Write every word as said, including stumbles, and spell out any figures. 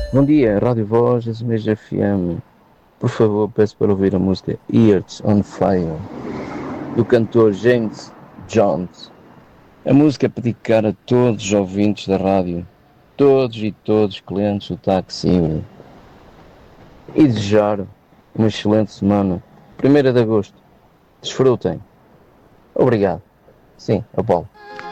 Bom dia, Rádio Voz, S M G F M. Por favor, peço para ouvir a música Earth on Fire, do cantor James Jones. A música é para dedicar a todos os ouvintes da rádio, todos e todos clientes do táxi e desejar uma excelente semana. primeiro de agosto. Desfrutem. Obrigado. Sim, Apolo.